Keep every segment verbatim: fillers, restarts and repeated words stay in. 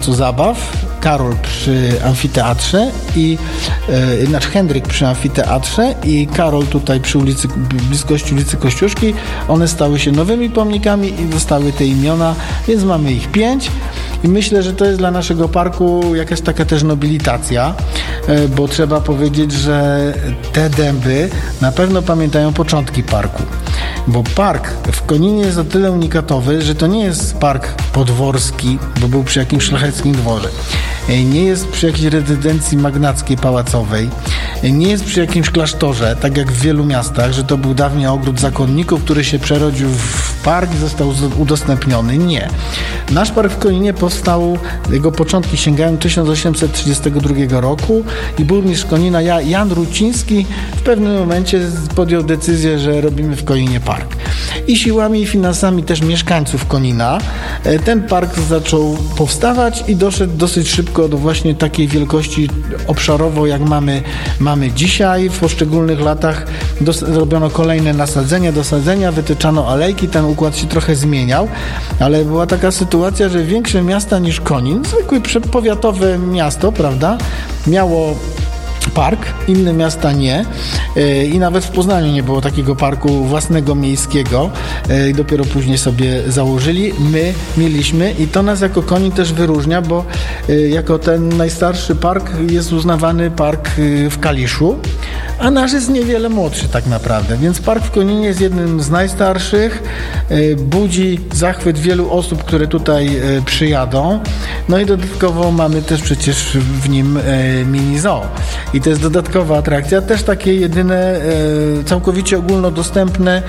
placu zabaw, Karol przy amfiteatrze i yy, znaczy Hendryk przy amfiteatrze i Karol tutaj przy ulicy, bliskości ulicy Kościuszki. One stały się nowymi pomnikami i dostały te imiona, więc mamy ich pięć. I myślę, że to jest dla naszego parku jakaś taka też nobilitacja, bo trzeba powiedzieć, że te dęby na pewno pamiętają początki parku. Bo park w Koninie jest o tyle unikatowy, że to nie jest park podworski, bo był przy jakimś szlacheckim dworze. Nie jest przy jakiejś rezydencji magnackiej, pałacowej. Nie jest przy jakimś klasztorze, tak jak w wielu miastach, że to był dawniej ogród zakonników, który się przerodził w park i został udostępniony. Nie. Nasz park w Koninie powstał, jego początki sięgają tysiąc osiemset trzydziestego drugiego roku i burmistrz Konina Jan Ruciński w pewnym momencie podjął decyzję, że robimy w Koninie park. I siłami i finansami też mieszkańców Konina ten park zaczął powstawać i doszedł dosyć szybko do właśnie takiej wielkości obszarowo, jak mamy, mamy dzisiaj. W poszczególnych latach dos- robiono kolejne nasadzenia, dosadzenia, wytyczano alejki, ten układ się trochę zmieniał, ale była taka sytuacja, że większe miasta niż Konin, zwykłe powiatowe miasto, prawda, miało park, inne miasta nie i nawet w Poznaniu nie było takiego parku własnego miejskiego i dopiero później sobie założyli. My mieliśmy i to nas jako Konin też wyróżnia, bo jako ten najstarszy park jest uznawany park w Kaliszu, a nasz jest niewiele młodszy tak naprawdę, więc park w Koninie jest jednym z najstarszych, budzi zachwyt wielu osób, które tutaj przyjadą, no i dodatkowo mamy też przecież w nim mini zoo i to jest dodatkowa atrakcja, też takie jedyne, całkowicie ogólnodostępne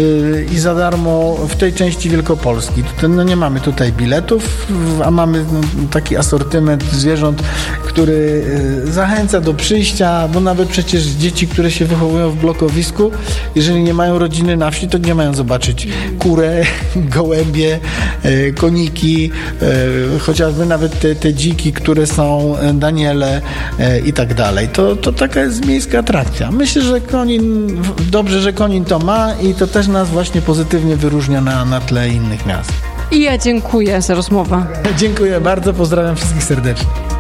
i za darmo w tej części Wielkopolski. Tutaj, no nie mamy tutaj biletów, a mamy taki asortyment zwierząt, który zachęca do przyjścia, bo nawet przecież dzieci, które się wychowują w blokowisku, jeżeli nie mają rodziny na wsi, to nie mają zobaczyć kurę, gołębie, koniki, chociażby nawet te, te dziki, które są daniele i tak dalej. To, to taka jest miejska atrakcja. Myślę, że Konin, dobrze, że Konin to ma i to też nas właśnie pozytywnie wyróżnia na, na tle innych miast. I ja dziękuję za rozmowę. Dziękuję bardzo, pozdrawiam wszystkich serdecznie.